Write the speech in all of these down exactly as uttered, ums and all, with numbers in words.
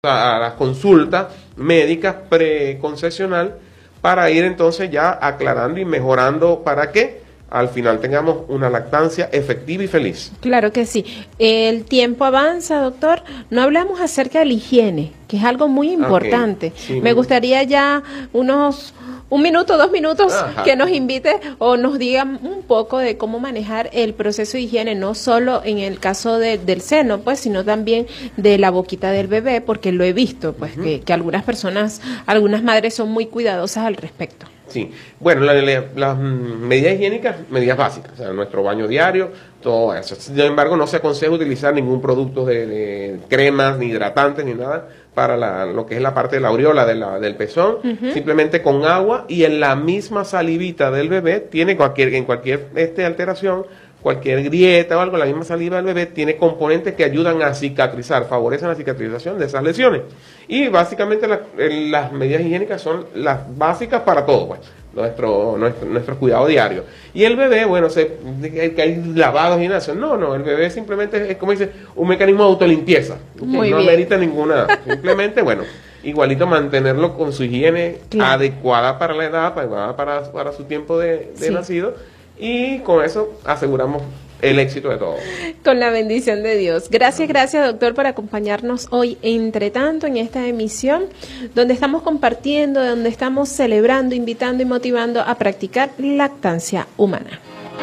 a las consultas médicas preconcepcional para ir entonces ya aclarando y mejorando para que al final tengamos una lactancia efectiva y feliz. Claro que sí. El tiempo avanza, doctor. No hablamos acerca de la higiene, que es algo muy importante. Okay, sí. Me gustaría ya unos un minuto, dos minutos, Ajá. que nos invite o nos diga un poco de cómo manejar el proceso de higiene, no solo en el caso de, del seno, pues, sino también de la boquita del bebé, porque lo he visto, pues, uh-huh. que, que algunas personas, algunas madres son muy cuidadosas al respecto. Sí, bueno, las la, la medidas higiénicas, medidas básicas, o sea, nuestro baño diario, todo eso. Sin embargo, no se aconseja utilizar ningún producto de, de cremas, ni hidratantes, ni nada, para la, lo que es la parte de la aureola de la, del pezón, uh-huh. simplemente con agua y en la misma salivita del bebé, tiene cualquier, en cualquier este, alteración, cualquier grieta o algo, la misma saliva del bebé tiene componentes que ayudan a cicatrizar, favorecen la cicatrización de esas lesiones. Y básicamente la, las medidas higiénicas son las básicas para todo, pues, nuestro, nuestro, nuestro cuidado diario. Y el bebé, bueno, se, que hay lavados y nada, no, no, el bebé simplemente es, como dice, un mecanismo de autolimpieza, Muy no bien. amerita ninguna, simplemente, bueno, igualito mantenerlo con su higiene claro. adecuada para la edad, para, para, para su tiempo de, de sí. nacido, y con eso aseguramos el éxito de todo. Con la bendición de Dios. Gracias, gracias, doctor, por acompañarnos hoy, entre tanto, en esta emisión, donde estamos compartiendo, donde estamos celebrando, invitando y motivando a practicar lactancia humana.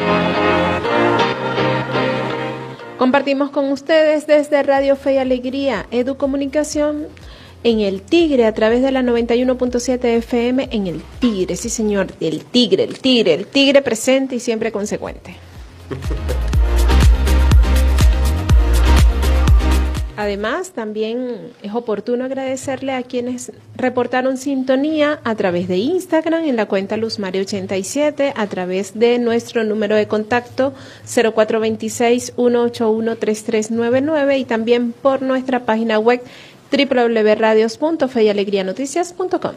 Compartimos con ustedes desde Radio Fe y Alegría, Educomunicación, en El Tigre, a través de la noventa y uno punto siete F M, en El Tigre, sí señor, el Tigre, el Tigre, el Tigre presente y siempre consecuente. Además, también es oportuno agradecerle a quienes reportaron sintonía a través de Instagram en la cuenta Luzmari ochenta y siete, a través de nuestro número de contacto cero cuatro dos seis, uno ocho uno, tres tres nueve nueve y también por nuestra página web doble u doble u doble u punto radios punto fe y alegría noticias punto com.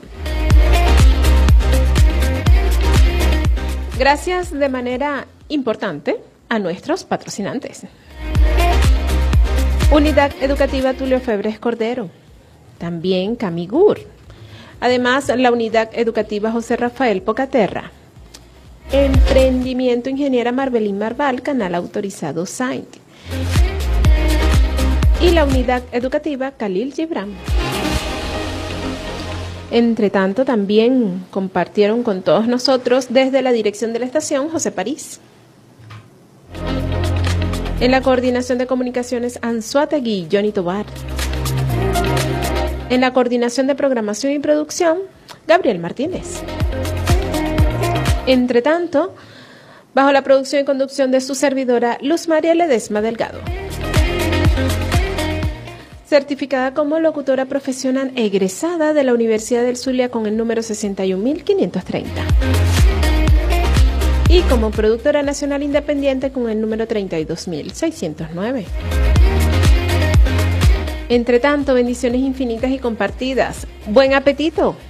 Gracias de manera importante a nuestros patrocinantes. Unidad Educativa Tulio Febres Cordero, también Camigur. Además, la Unidad Educativa José Rafael Pocaterra. Emprendimiento Ingeniera Marbelín Marval, canal autorizado Saint. Y la Unidad Educativa Khalil Gibran. Entre tanto, también compartieron con todos nosotros desde la dirección de la estación José París. En la coordinación de comunicaciones Anzuategui, Johnny Tobar. En la coordinación de programación y producción, Gabriel Martínez. Entre tanto, bajo la producción y conducción de su servidora Luz María Ledesma Delgado. Certificada como locutora profesional egresada de la Universidad del Zulia con el número sesenta y un mil quinientos treinta. Y como productora nacional independiente con el número treinta y dos mil seiscientos nueve. Entre tanto, bendiciones infinitas y compartidas. ¡Buen apetito!